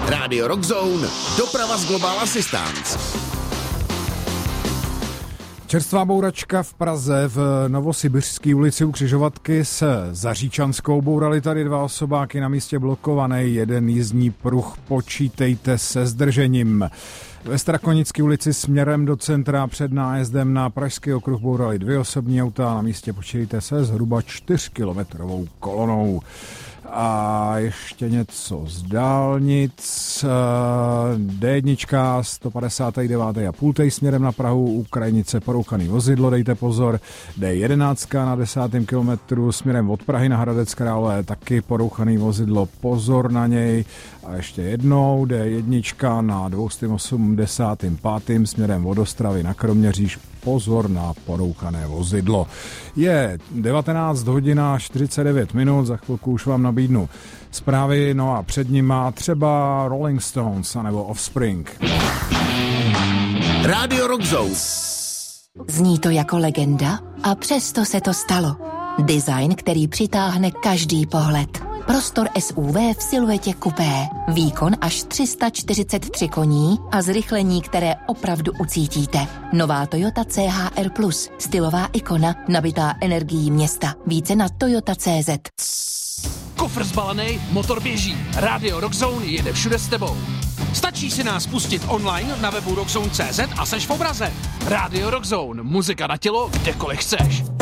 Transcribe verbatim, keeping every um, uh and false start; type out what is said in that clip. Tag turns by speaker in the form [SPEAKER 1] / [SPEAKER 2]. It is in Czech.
[SPEAKER 1] Rádio Rockzone, doprava z Global Assistance.
[SPEAKER 2] Čerstvá bouračka v Praze v Novosibirské ulici u křižovatky s Zaříčanskou. Bourali tady dva osobáky, na místě blokovaný jeden jízdní pruh, počítejte se zdržením. Ve Strakonické ulici směrem do centra před nájezdem na Pražský okruh bourali dvě osobní auta, na místě počítejte se zhruba čtyřkilometrovou kolonou. A ještě něco z dálnic. D jedna sto padesát devět a půl směrem na Prahu, u krajnice porouchaný vozidlo, dejte pozor. D jedenáct na desátém kilometru směrem od Prahy na Hradec Králové, taky porouchaný vozidlo, pozor na něj. A ještě jednou D jedna na dvěstě osmdesát pět směrem od Ostravy na Kroměříž, pozor na porouchané vozidlo. Je devatenáct hodin čtyřicet devět minut, za chvilku už vám nabídnu zprávy, no a před nima třeba Rolling Stones anebo Offspring.
[SPEAKER 1] Rádio Rockzone.
[SPEAKER 3] Zní to jako legenda a přesto se to stalo. Design, který přitáhne každý pohled. Prostor S U V v siluetě kupé. Výkon až tři sta čtyřicet tři koní a zrychlení, které opravdu ucítíte. Nová Toyota C H R plus. Stylová ikona, nabitá energií města. Více na toyota tečka cé zet.
[SPEAKER 4] Kofr zbalený, motor běží. Rádio Rockzone jede všude s tebou. Stačí si nás pustit online na webu rockzone tečka cé zet a seš v obraze. Rádio Rockzone, muzika na tělo, kdekoliv chceš.